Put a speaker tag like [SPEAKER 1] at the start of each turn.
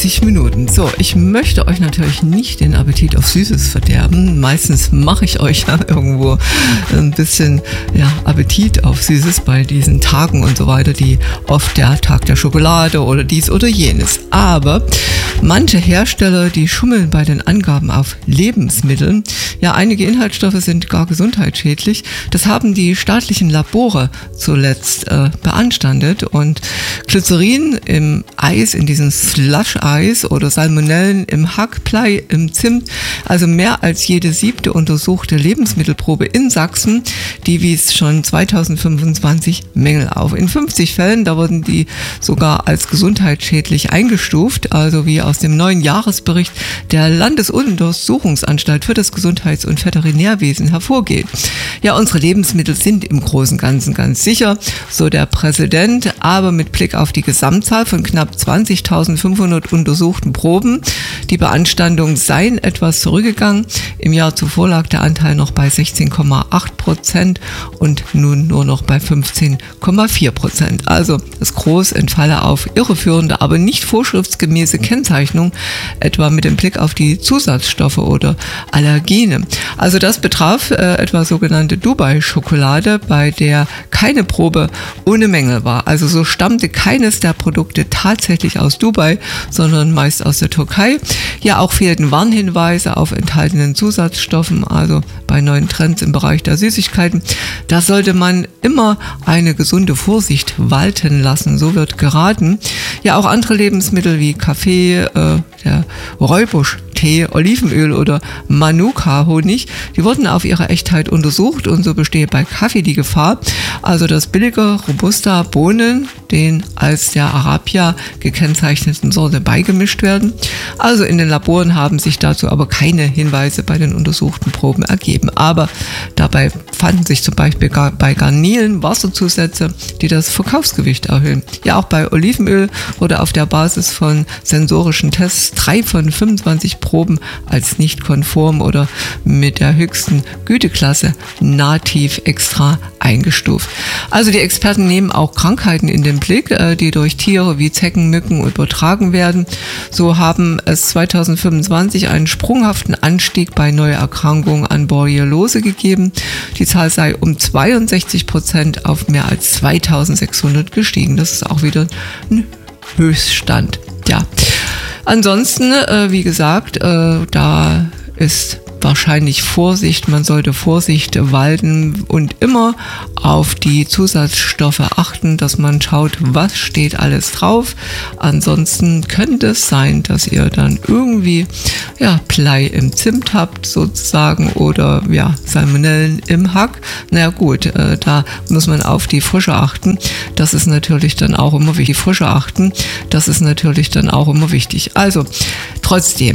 [SPEAKER 1] 90 Minuten. So, ich möchte euch natürlich nicht den Appetit auf Süßes verderben. Meistens mache ich euch ja irgendwo ein bisschen Appetit auf Süßes bei diesen Tagen und so weiter, die oft der Tag der Schokolade oder dies oder jenes. Aber manche Hersteller, die schummeln bei den Angaben auf Lebensmitteln. Ja, einige Inhaltsstoffe sind gar gesundheitsschädlich. Das haben die staatlichen Labore zuletzt beanstandet. Und Glycerin im Eis, in diesem Slush-Eis oder Salmonellen im Hackblei, im Zimt, also mehr als jede 7. untersuchte Lebensmittelprobe in Sachsen, die wies schon 2025 Mängel auf. In 50 Fällen, da wurden die sogar als gesundheitsschädlich eingestuft, also wie aus dem neuen Jahresbericht der Landesuntersuchungsanstalt für das Gesundheits- und Veterinärwesen hervorgeht. Ja, unsere Lebensmittel sind im Großen und Ganzen ganz sicher, so der Präsident, aber mit Blick auf die Gesamtzahl von knapp 20.500 untersuchten Proben. Die Beanstandungen seien etwas zurückgegangen. Im Jahr zuvor lag der Anteil noch bei 16,8% und nun nur noch bei 15,4%. Also das Gros entfalle auf irreführende, aber nicht vorschriftsgemäße Kennzeichnung, etwa mit dem Blick auf die Zusatzstoffe oder Allergene. Also das betraf etwa sogenannte Dubai-Schokolade, bei der keine Probe ohne Mängel war. Also so stammte keines der Produkte tatsächlich aus Dubai, sondern meist aus der Türkei. Ja, auch fehlten Warnhinweise auf enthaltenen Zusatzstoffen, also bei neuen Trends im Bereich der Süßigkeiten. Da sollte man immer eine gesunde Vorsicht walten lassen, so wird geraten. Ja, auch andere Lebensmittel wie Kaffee, der Räubusch-Tee, Olivenöl oder Manuka-Honig, die wurden auf ihre Echtheit untersucht und so bestehe bei Kaffee die Gefahr, also dass billige Robusta-Bohnen den als der Arabia gekennzeichneten Sorte beigemischt werden. Also in den Laboren haben sich dazu aber keine Hinweise bei den untersuchten Proben ergeben. Aber dabei fanden sich zum Beispiel bei Garnelen Wasserzusätze, die das Verkaufsgewicht erhöhen. Ja, auch bei Olivenöl wurde auf der Basis von sensorischen Tests 3 von 25 Proben als nicht konform oder mit der höchsten Güteklasse nativ extra eingestuft. Also die Experten nehmen auch Krankheiten in den Blick, die durch Tiere wie Zecken, Mücken übertragen werden. So haben es 2025 einen sprunghaften Anstieg bei Neuerkrankungen an Borreliose gegeben. Die Zahl sei um 62% auf mehr als 2600 gestiegen. Das ist auch wieder ein Höchststand. Ja. Ansonsten, wie gesagt, da ist wahrscheinlich Vorsicht, man sollte Vorsicht walten und immer auf die Zusatzstoffe achten, dass man schaut, was steht alles drauf. Ansonsten könnte es sein, dass ihr dann irgendwie Blei im Zimt habt sozusagen oder Salmonellen im Hack. Naja gut, da muss man auf die Frische achten. Das ist natürlich dann auch immer wichtig. Also trotzdem,